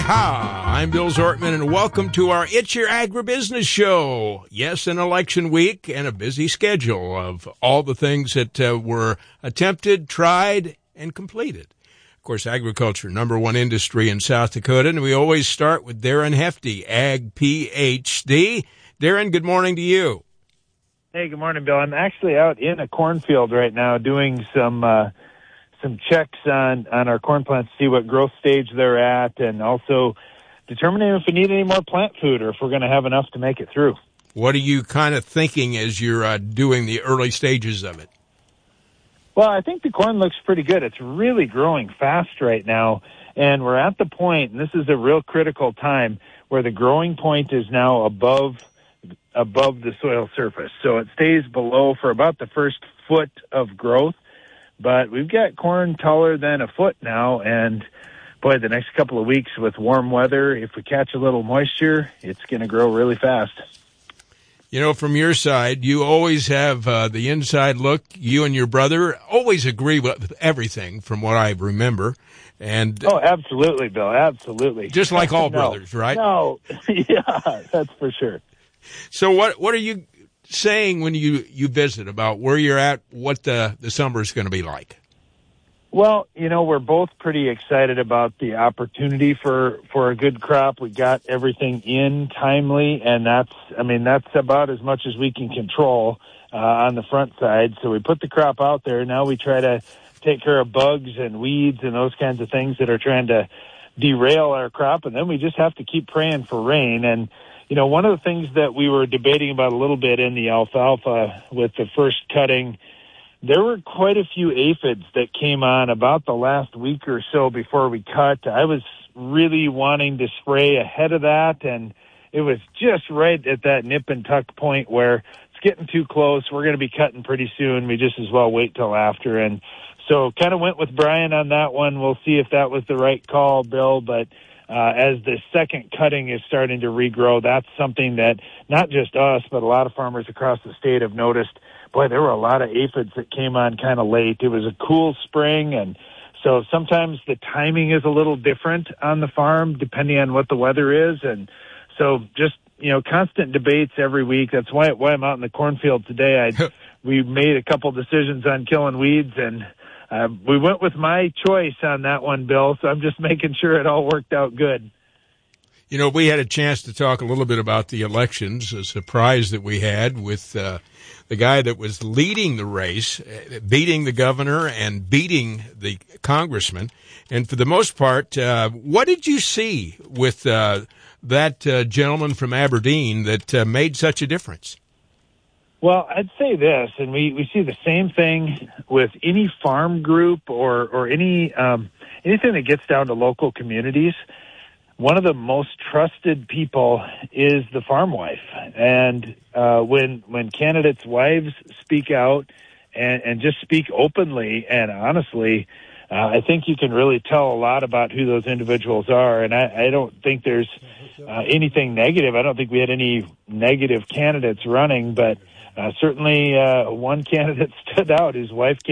Aha! I'm Bill Zortman, and welcome to our It's Your Agribusiness Show. Yes, an election week and a busy schedule of all the things that were attempted, tried, and completed. Of course, agriculture, number one industry in South Dakota, and we always start with Darren Hefty, Ag PhD. Darren, good morning to you. Hey, good morning, Bill. I'm actually out in a cornfield right now doing some checks on our corn plants to see what growth stage they're at, and also determining if we need any more plant food or if we're going to have enough to make it through. What are you kind of thinking as you're doing the early stages of it? Well, I think the corn looks pretty good. It's really growing fast right now, and we're at the point, and this is a real critical time, where the growing point is now above the soil surface. So it stays below for about the first foot of growth. But we've got corn taller than a foot now, and boy, the next couple of weeks with warm weather, if we catch a little moisture, it's going to grow really fast. You know, from your side, you always have the inside look. You and your brother always agree with everything, from what I remember. And oh, absolutely, Bill, absolutely. Just like all brothers, right? No, yeah, that's for sure. So what are you saying when you visit about where you're at, what the summer is going to be like? Well, you know, we're both pretty excited about the opportunity for a good crop. We got everything in timely, and that's about as much as we can control on the front side. So we put the crop out there. Now we try to take care of bugs and weeds and those kinds of things that are trying to derail our crop, and then we just have to keep praying for rain. And you know, one of the things that we were debating about a little bit in the alfalfa with the first cutting, there were quite a few aphids that came on about the last week or so before we cut. I was really wanting to spray ahead of that, and it was just right at that nip and tuck point where it's getting too close. We're going to be cutting pretty soon. We just as well wait till after. And so kind of went with Brian on that one. We'll see if that was the right call, Bill, but as the second cutting is starting to regrow, that's something that not just us, but a lot of farmers across the state have noticed. Boy, there were a lot of aphids that came on kind of late. It was a cool spring, and so sometimes the timing is a little different on the farm depending on what the weather is. And so just, you know, constant debates every week. That's why I'm out in the cornfield today. We made a couple decisions on killing weeds, and we went with my choice on that one, Bill, so I'm just making sure it all worked out good. You know, we had a chance to talk a little bit about the elections, a surprise that we had with the guy that was leading the race, beating the governor and beating the congressman. And for the most part, what did you see with that gentleman from Aberdeen that made such a difference? Well, I'd say this, and we see the same thing with any farm group or anything that gets down to local communities. One of the most trusted people is the farm wife. And when candidates' wives speak out and just speak openly and honestly, I think you can really tell a lot about who those individuals are. And I don't think there's anything negative. I don't think we had any negative candidates running, but certainly one candidate stood out. His wife came